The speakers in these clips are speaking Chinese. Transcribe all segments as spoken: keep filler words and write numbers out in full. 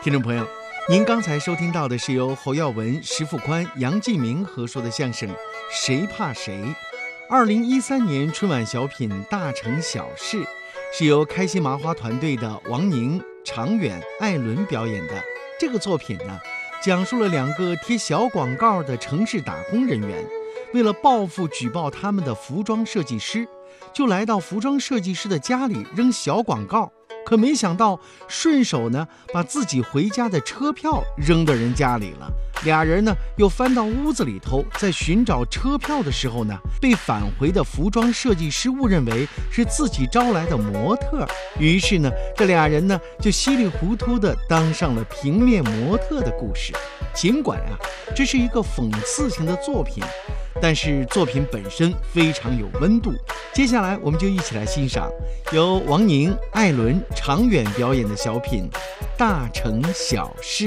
听众朋友，您刚才收听到的是由侯耀文、石富宽、杨继明合说的相声《谁怕谁》。二零一三年春晚小品《大城小事》是由开心麻花团队的王宁、常远、艾伦表演的。这个作品呢，讲述了两个贴小广告的城市打工人员，为了报复举报他们的服装设计师，就来到服装设计师的家里扔小广告。可没想到，顺手呢把自己回家的车票扔到人家里了。俩人呢又翻到屋子里头，在寻找车票的时候呢，被返回的服装设计师误认为是自己招来的模特。于是呢，这俩人呢就稀里糊涂的当上了平面模特的故事。尽管啊，这是一个讽刺性的作品，但是作品本身非常有温度。接下来我们就一起来欣赏由王宁、艾伦、常远表演的小品《大城小事》。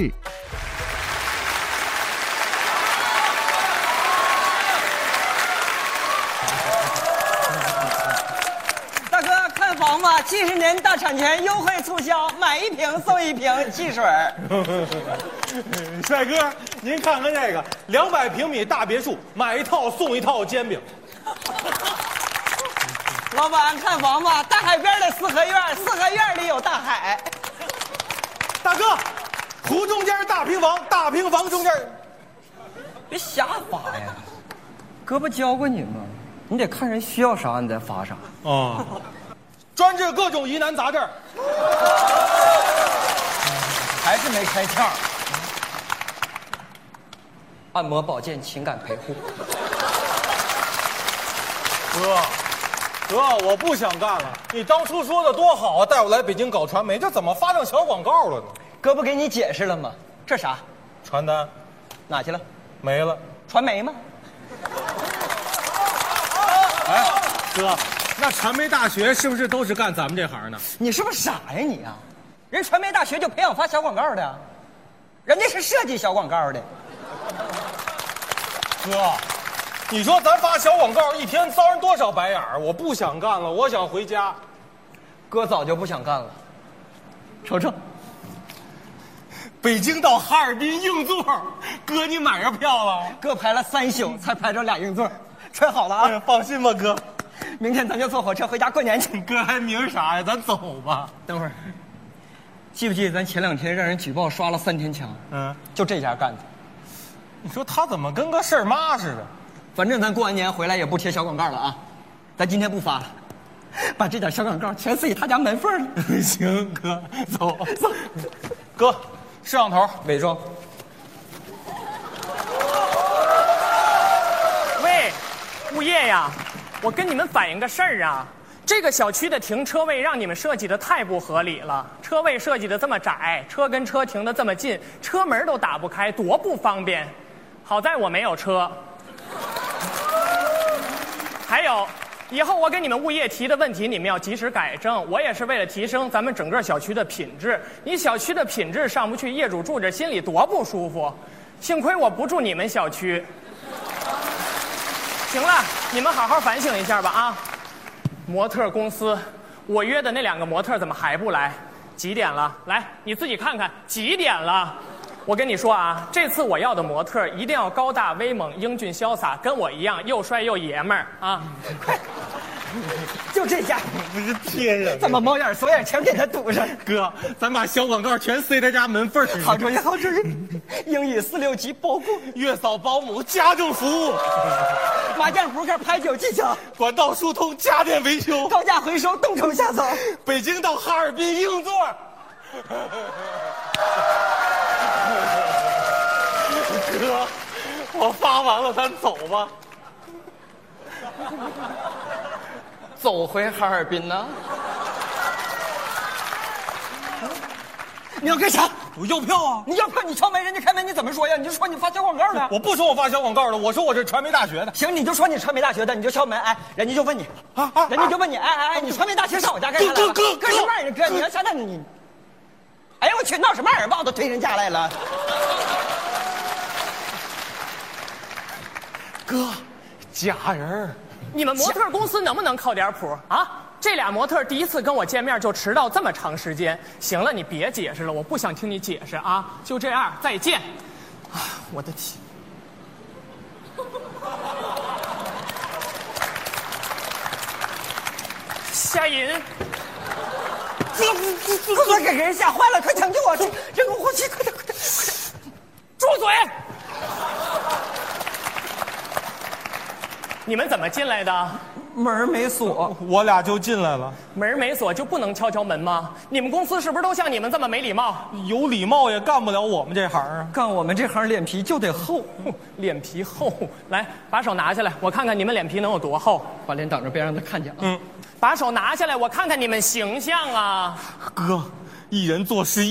大哥，看房吗？七十年大产权优惠促销，买一瓶送一瓶汽水。 帅哥，您看看这个，两百平米大别墅，买一套送一套煎饼。 老板，看房吧，大海边的四合院，四合院里有大海。 大哥，湖中间大平房，大平房中间， 别瞎发呀！哥不教过你吗？你得看人需要啥，你再发啥。 哦，专治各种疑难杂症。 还是没开窍。按摩保健情感陪护。 哥。哥，我不想干了。你当初说的多好啊，带我来北京搞传媒，这怎么发成小广告了呢？ 哥不给你解释了吗？这啥？ 传单， 哪去了？ 没了。 传媒吗？ 哎，哥，那传媒大学是不是都是干咱们这行的？ 你是不是傻呀你啊？人传媒大学就培养发小广告的，人家是设计小广告的。 哥。你说咱发小广告一天遭人多少白眼儿？我不想干了，我想回家。 哥早就不想干了。瞅瞅， 北京到哈尔滨硬座，哥你买着票了？ 哥排了三宿才排着俩硬座，揣好了啊！ 哎、放心吧，哥。 明天咱就坐火车回家过年去。 哥还明啥呀？咱走吧。 等会儿，记不记得咱前两天让人举报刷了三天墙？嗯，就这家干的。 你说他怎么跟个事儿妈似的？ 反正咱过完年回来也不贴小广告了啊，咱今天不发了，把这点小广告全塞他家门缝里。 行，哥，走走。哥，摄像头伪装。 喂，物业呀，我跟你们反映个事儿啊，这个小区的停车位让你们设计的太不合理了，车位设计的这么窄，车跟车停的这么近，车门都打不开，多不方便。好在我没有车。还有，以后我给你们物业提的问题，你们要及时改正。我也是为了提升咱们整个小区的品质。你小区的品质上不去，业主住着心里多不舒服。幸亏我不住你们小区。行了，你们好好反省一下吧啊！模特公司，我约的那两个模特怎么还不来？几点了？来，你自己看看几点了。我跟你说啊，这次我要的模特一定要高大威猛、英俊潇洒，跟我一样又帅又爷们儿啊！ 就这家， 不是天人， 咱把猫眼锁眼全给他堵上。 哥，咱把小广告全塞他家门缝里。 好主意，好主意。英语四六级包括月嫂、保姆、家政服务、 麻将扑克、牌九技巧、 管道疏通、家电维修、 高价回收、动手下走。 北京到哈尔滨硬座。哥，我发完了，咱走吧。 走回哈尔滨呢？你要干啥？ 我要票啊！ 你要票，你敲门，人家开门，你怎么说呀？你就说你发小广告的。 我不说我发小广告的，我说我是传媒大学的。 行，你就说你传媒大学的，你就敲门，哎，人家就问你，啊啊，人家就问你，哎哎哎，你传媒大学上我家干啥来了？ 哥哥哥， 哥什么玩意儿？哥，你要啥呢你？哎呀，我去，闹什么玩意儿？把我都推人家来了。 哥，假人。 你们模特公司能不能靠点谱啊？ 这俩模特第一次跟我见面就迟到这么长时间。行了，你别解释了，我不想听你解释啊。就这样，再见。啊，我的天！夏银， 快快给人吓坏了，快抢救我！人工呼吸，快点快点！ 住嘴！你们怎么进来的？ 门没锁， 我俩就进来了。 门没锁就不能敲敲门吗？你们公司是不是都像你们这么没礼貌？ 有礼貌也干不了我们这行啊！ 干我们这行脸皮就得厚， 脸皮厚。来，把手拿下来，我看看你们脸皮能有多厚。 把脸挡着，别让他看见啊！ 嗯，把手拿下来，我看看你们形象啊。 哥，一人做事